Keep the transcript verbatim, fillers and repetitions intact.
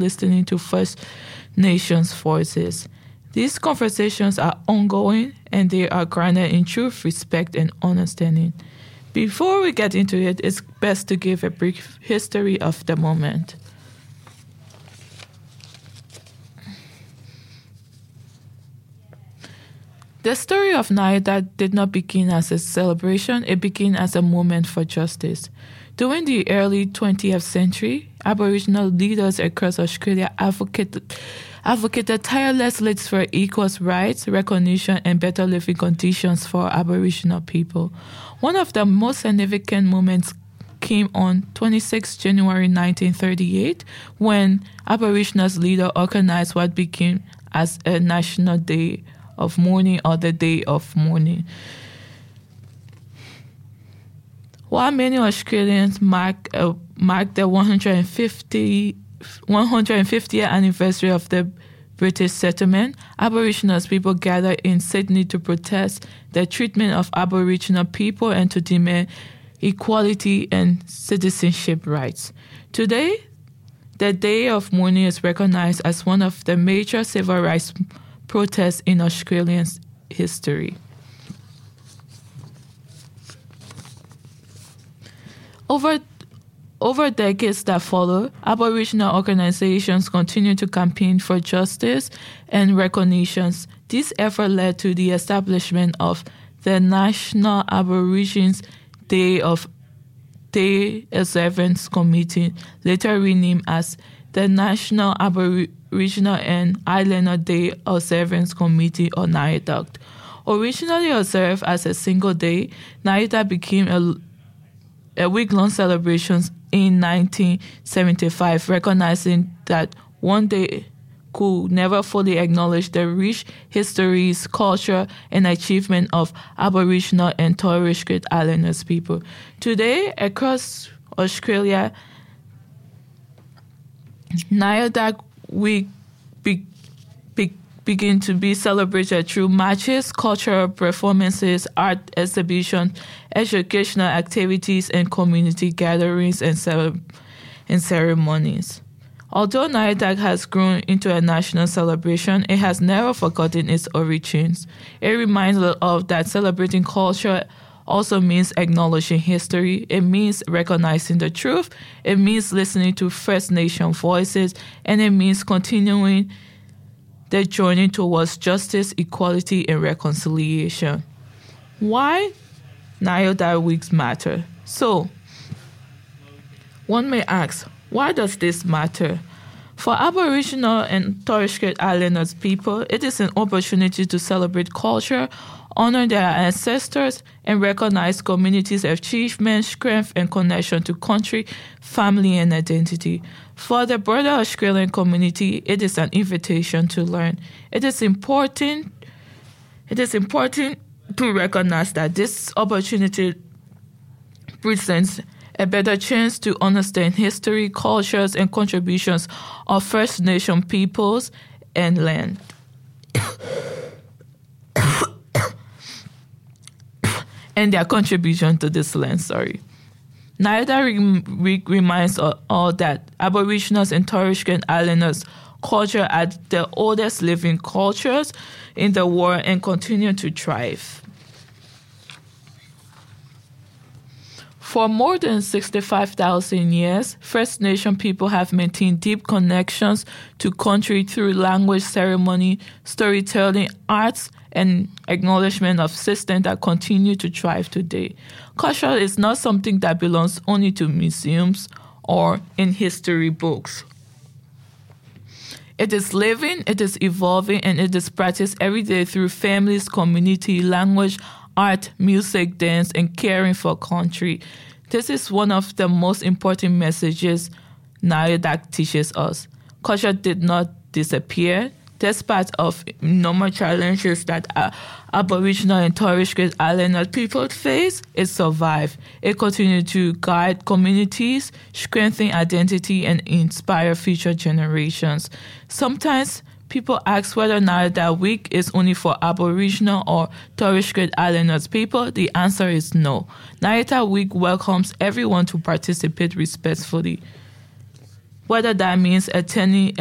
listening to First Nations voices. These conversations are ongoing and they are grounded in truth, respect, and understanding. Before we get into it, it's best to give a brief history of the moment. The story of NAIADAC did not begin as a celebration, it began as a movement for justice. During the early twentieth century, Aboriginal leaders across Australia advocated, advocated tirelessly for equal rights, recognition, and better living conditions for Aboriginal people. One of the most significant moments came on the twenty-sixth of January nineteen thirty-eight when Aboriginal leaders organized what became as a national day of mourning or the Day of Mourning. While many Australians mark, uh, mark the one hundred fiftieth anniversary of the British settlement, Aboriginal people gathered in Sydney to protest the treatment of Aboriginal people and to demand equality and citizenship rights. Today, the Day of Mourning is recognized as one of the major civil rights protests in Australian history. Over, over decades that followed, Aboriginal organizations continued to campaign for justice and recognitions. This effort led to the establishment of the National Aborigines Day of Day Observance Committee, later renamed as the National Aboriginal and Islander Day Observance Committee, or NAIADAC. Originally observed as a single day, NAIADAC became a, a week-long celebration in nineteen seventy-five, recognizing that one day could never fully acknowledge the rich histories, culture, and achievement of Aboriginal and Torres Strait Islanders people. Today, across Australia, NAIADAC Week be, be, begin to be celebrated through marches, cultural performances, art exhibitions, educational activities, and community gatherings and, cere- and ceremonies. Although NAIADAC has grown into a national celebration, it has never forgotten its origins. It reminds us of that celebrating culture also means acknowledging history. It means recognizing the truth. It means listening to First Nation voices. And it means continuing the journey towards justice, equality, and reconciliation. Why NAIADAC weeks matter? So, one may ask, why does this matter? For Aboriginal and Torres Strait Islanders people, it is an opportunity to celebrate culture, honor their ancestors, and recognize communities' achievements, strength, and connection to country, family, and identity. For the broader Australian community, it is an invitation to learn. It is important, it is important to recognize that this opportunity presents a better chance to understand history, cultures, and contributions of First Nation peoples and land. and their contribution to this land, sorry. NAIADAC re- reminds us all that Aboriginals and Torres Strait Islanders culture are the oldest living cultures in the world and continue to thrive. For more than sixty-five thousand years, First Nation people have maintained deep connections to country through language, ceremony, storytelling, arts, and acknowledgement of systems that continue to thrive today. Culture is not something that belongs only to museums or in history books. It is living, it is evolving, and it is practiced every day through families, community, language, art, music, dance, and caring for country. This is one of the most important messages NAIADAC teaches us. Culture did not disappear. Despite of normal challenges that uh, Aboriginal and Torres Strait Islander people face, it survived. It continued to guide communities, strengthen identity, and inspire future generations. Sometimes people ask whether NAIADAC Week is only for Aboriginal or Torres Strait Islanders people. The answer is no. NAIADAC Week welcomes everyone to participate respectfully. whether that means attending